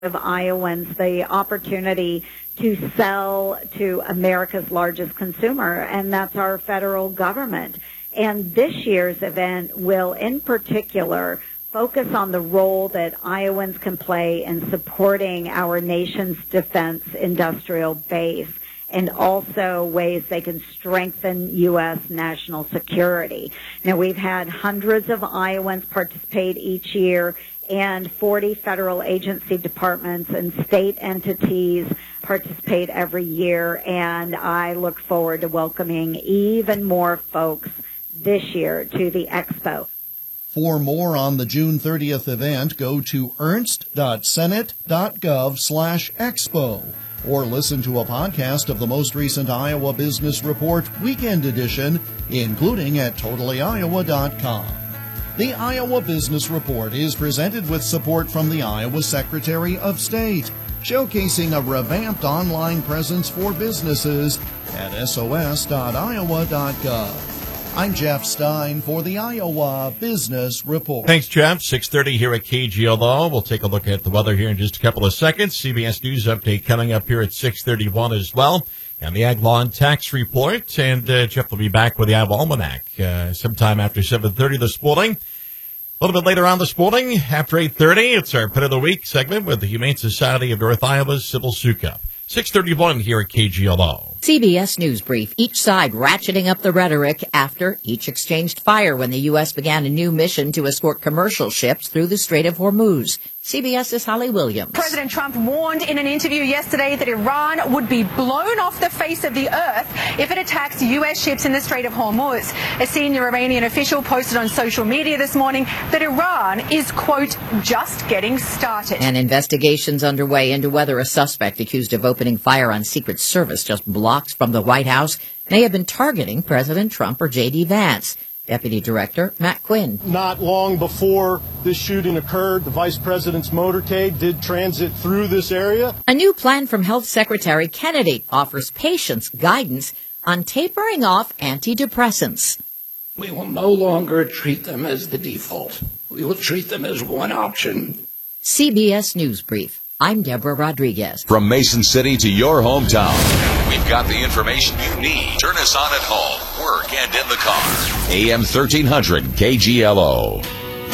of Iowans the opportunity to sell to America's largest consumer, and that's our federal government. And this year's event will, in particular, focus on the role that Iowans can play in supporting our nation's defense industrial base, and also ways they can strengthen U.S. national security. Now, we've had hundreds of Iowans participate each year, and 40 federal agency departments and state entities participate every year, and I look forward to welcoming even more folks this year to the Expo. For more on the June 30th event, go to ernst.senate.gov/expo or listen to a podcast of the most recent Iowa Business Report Weekend Edition, including at totallyiowa.com. The Iowa Business Report is presented with support from the Iowa Secretary of State, showcasing a revamped online presence for businesses at sos.iowa.gov. I'm Jeff Stein for the Iowa Business Report. Thanks, Jeff. 6:30 here at KGLO. We'll take a look at the weather here in just a couple of seconds. CBS News update coming up here at 6:31 as well. And the Ag Law and Tax Report. And Jeff will be back with the Iowa Almanac sometime after 7:30 this morning. A little bit later on this morning, after 8:30, it's our Pet of the Week segment with the Humane Society of North Iowa's Sybil Sukup. 6:31 here at KGLO. CBS News Brief. Each side ratcheting up the rhetoric after each exchanged fire when the U.S. began a new mission to escort commercial ships through the Strait of Hormuz. CBS's Holly Williams. President Trump warned in an interview yesterday that Iran would be blown off the face of the earth if it attacks U.S. ships in the Strait of Hormuz. A senior Iranian official posted on social media this morning that Iran is, quote, just getting started. And investigations underway into whether a suspect accused of opening fire on Secret Service just blocks from the White House may have been targeting President Trump or J.D. Vance. Deputy Director Matt Quinn. Not long before this shooting occurred, the Vice President's motorcade did transit through this area. A new plan from Health Secretary Kennedy offers patients guidance on tapering off antidepressants. We will no longer treat them as the default. We will treat them as one option. CBS News Brief. I'm Deborah Rodriguez. From Mason City to your hometown, we've got the information you need. Turn us on at home, work, and in the car. AM 1300 KGLO.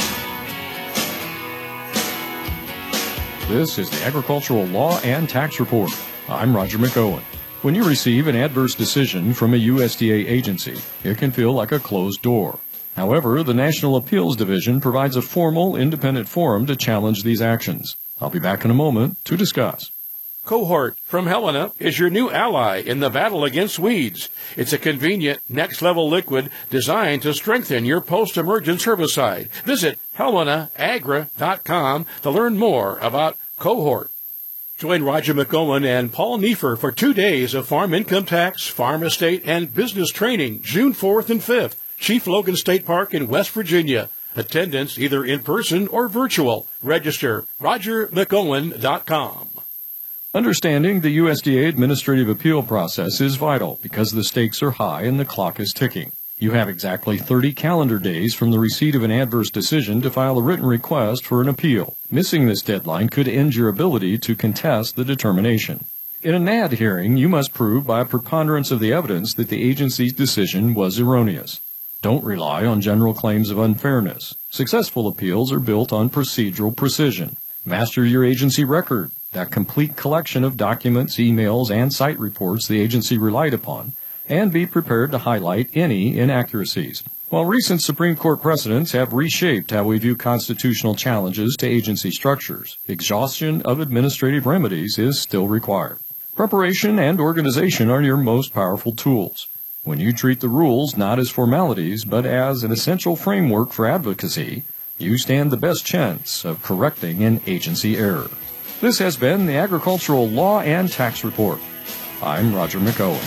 This is the Agricultural Law and Tax Report. I'm Roger McOwen. When you receive an adverse decision from a USDA agency, it can feel like a closed door. However, the National Appeals Division provides a formal, independent forum to challenge these actions. I'll be back in a moment to discuss. Cohort from Helena is your new ally in the battle against weeds. It's a convenient, next-level liquid designed to strengthen your post-emergence herbicide. Visit HelenaAgra.com to learn more about Cohort. Join Roger McOwen and Paul Neiffer for 2 days of farm income tax, farm estate, and business training, June 4th and 5th, Chief Logan State Park in West Virginia. Attendance either in person or virtual. Register RogerMcOwen.com. Understanding the USDA administrative appeal process is vital because the stakes are high and the clock is ticking. You have exactly 30 calendar days from the receipt of an adverse decision to file a written request for an appeal. Missing this deadline could end your ability to contest the determination. In a NAD hearing, you must prove by a preponderance of the evidence that the agency's decision was erroneous. Don't rely on general claims of unfairness. Successful appeals are built on procedural precision. Master your agency record, that complete collection of documents, emails, and site reports the agency relied upon, and be prepared to highlight any inaccuracies. While recent Supreme Court precedents have reshaped how we view constitutional challenges to agency structures, exhaustion of administrative remedies is still required. Preparation and organization are your most powerful tools. When you treat the rules not as formalities, but as an essential framework for advocacy, you stand the best chance of correcting an agency error. This has been the Agricultural Law and Tax Report. I'm Roger McOwen.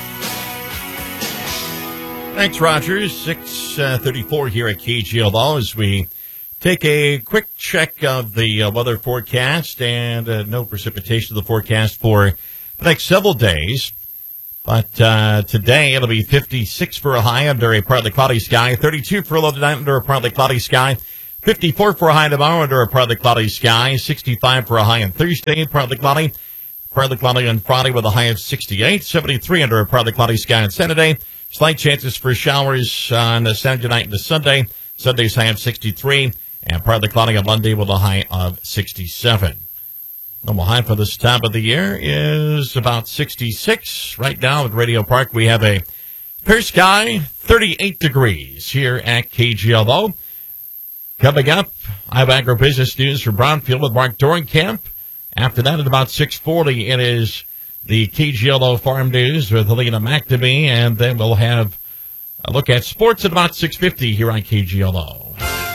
Thanks, Roger. 6:34 here at KGLO as we take a quick check of the weather forecast, and no precipitation of the forecast for the next several days. But today it'll be 56 for a high under a partly cloudy sky, 32 for a low tonight under a partly cloudy sky, 54 for a high tomorrow under a partly cloudy sky. 65 for a high on Thursday, partly cloudy. Partly cloudy on Friday with a high of 68. 73 under a partly cloudy sky on Saturday. Slight chances for showers on Saturday night into Sunday. Sunday's high of 63. And partly cloudy on Monday with a high of 67. Normal high for this time of the year is about 66. Right now at Radio Park, we have a clear sky, 38 degrees here at KGLO. Coming up, I have agribusiness news from Brownfield with Mark Dorenkamp. After that, at about 6:40, it is the KGLO Farm News with Helena McNamee, and then we'll have a look at sports at about 6:50 here on KGLO.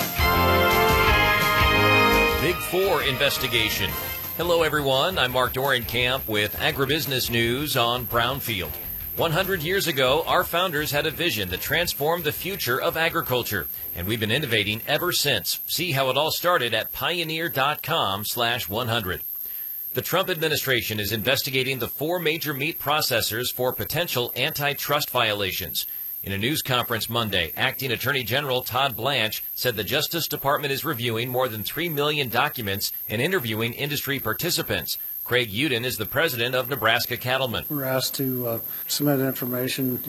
Big Four investigation. Hello, everyone. I'm Mark Dorenkamp with Agribusiness News on Brownfield. 100 years ago, our founders had a vision that transformed the future of agriculture, and we've been innovating ever since. See how it all started at pioneer.com/100. The Trump administration is investigating the 4 major meat processors for potential antitrust violations. In a news conference Monday, Acting Attorney General Todd Blanche said the Justice Department is reviewing more than 3 million documents and interviewing industry participants. Craig Uden is the president of Nebraska Cattlemen. We're asked to submit information,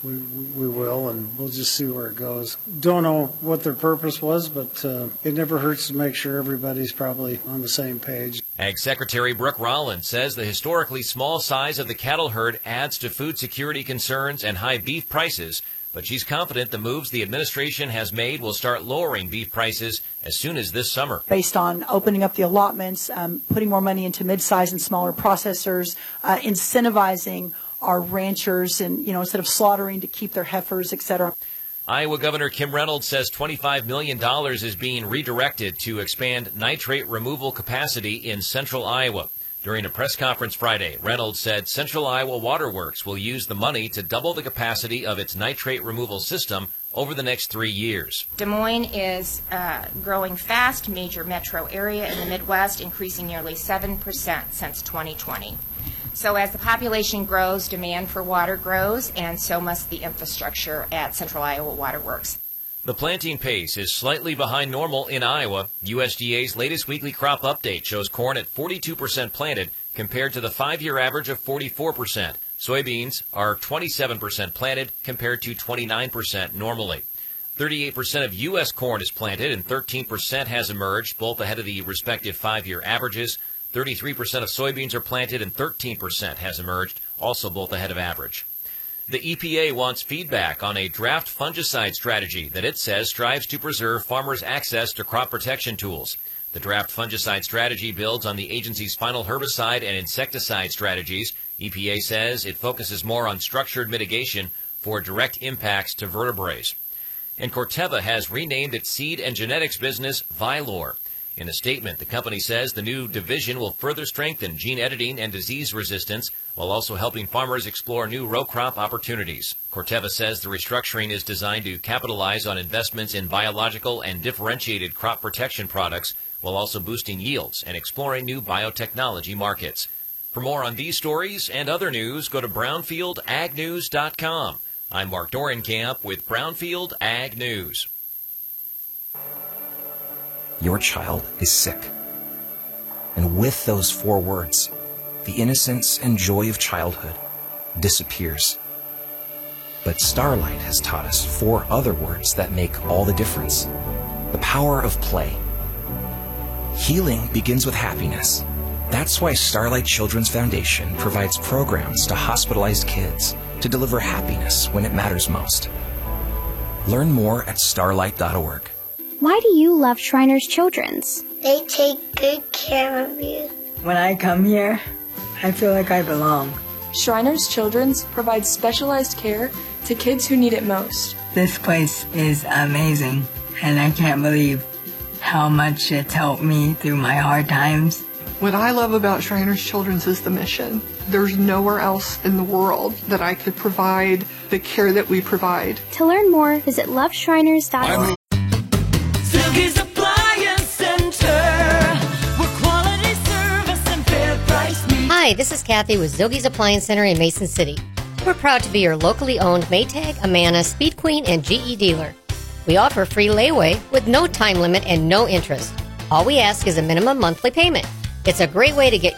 we will, and we'll just see where it goes. Don't know what their purpose was, but it never hurts to make sure everybody's probably on the same page. Ag Secretary Brooke Rollins says the historically small size of the cattle herd adds to food security concerns and high beef prices, but she's confident the moves the administration has made will start lowering beef prices as soon as this summer. Based on opening up the allotments, putting more money into mid-size and smaller processors, incentivizing our ranchers, and instead of slaughtering to keep their heifers, etc. Iowa Governor Kim Reynolds says $25 million is being redirected to expand nitrate removal capacity in central Iowa. During a press conference Friday, Reynolds said Central Iowa Waterworks will use the money to double the capacity of its nitrate removal system over the next 3 years. Des Moines is growing fast, major metro area in the Midwest, increasing nearly 7% since 2020. So as the population grows, demand for water grows, and so must the infrastructure at Central Iowa Waterworks. The planting pace is slightly behind normal in Iowa. USDA's latest weekly crop update shows corn at 42% planted compared to the 5-year average of 44%. Soybeans are 27% planted compared to 29% normally. 38% of U.S. corn is planted and 13% has emerged, both ahead of the respective 5-year averages. 33% of soybeans are planted and 13% has emerged, also both ahead of average. The EPA wants feedback on a draft fungicide strategy that it says strives to preserve farmers' access to crop protection tools. The draft fungicide strategy builds on the agency's final herbicide and insecticide strategies. EPA says it focuses more on structured mitigation for direct impacts to vertebrates. And Corteva has renamed its seed and genetics business Vylor. In a statement, the company says the new division will further strengthen gene editing and disease resistance while also helping farmers explore new row crop opportunities. Corteva says the restructuring is designed to capitalize on investments in biological and differentiated crop protection products while also boosting yields and exploring new biotechnology markets. For more on these stories and other news, go to brownfieldagnews.com. I'm Mark Dorenkamp with Brownfield Ag News. Your child is sick. And with those 4 words, the innocence and joy of childhood disappears. But Starlight has taught us 4 other words that make all the difference. The power of play. Healing begins with happiness. That's why Starlight Children's Foundation provides programs to hospitalized kids to deliver happiness when it matters most. Learn more at starlight.org. Why do you love Shriners Children's? They take good care of you. When I come here, I feel like I belong. Shriners Children's provides specialized care to kids who need it most. This place is amazing, and I can't believe how much it's helped me through my hard times. What I love about Shriners Children's is the mission. There's nowhere else in the world that I could provide the care that we provide. To learn more, visit loveshriners.org. Silky's Appliance Center, where quality service and fair price meet. Hi, this is Kathy with Zilgie's Appliance Center in Mason City. We're proud to be your locally owned Maytag, Amana, Speed Queen, and GE dealer. We offer free layaway with no time limit and no interest. All we ask is a minimum monthly payment. It's a great way to get